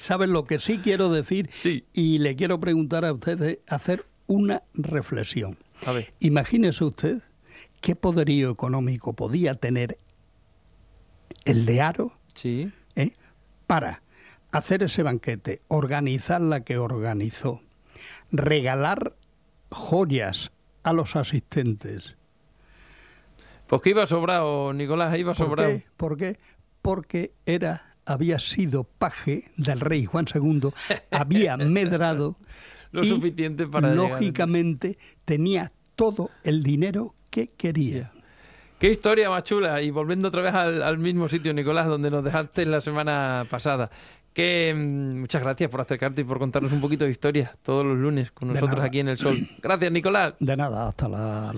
¿Saben lo que sí quiero decir? Sí. Y le quiero preguntar a ustedes, hacer una reflexión. A ver. Imagínese usted qué poderío económico podía tener el de Haro, Sí. para hacer ese banquete, organizar la que organizó, regalar joyas a los asistentes. Pues que iba sobrado, Nicolás, iba sobrado. ¿Por qué? Porque había sido paje del rey Juan II, había medrado Lo y, suficiente para llegar. lógicamente, tenía todo el dinero que quería. Qué historia más chula. Y volviendo otra vez al mismo sitio, Nicolás, donde nos dejaste la semana pasada. Muchas gracias por acercarte y por contarnos un poquito de historia todos los lunes con nosotros aquí en El Sol. Gracias, Nicolás. De nada, hasta la